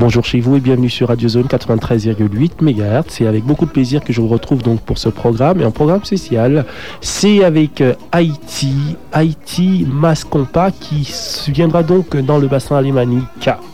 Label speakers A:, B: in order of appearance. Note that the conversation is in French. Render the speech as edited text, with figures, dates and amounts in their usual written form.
A: Bonjour chez vous et bienvenue sur Radio Zone 93,8 MHz. C'est avec beaucoup de plaisir que je vous retrouve donc pour ce programme et un programme spécial. C'est avec Haïti Mascompa qui viendra donc dans le bassin alémanique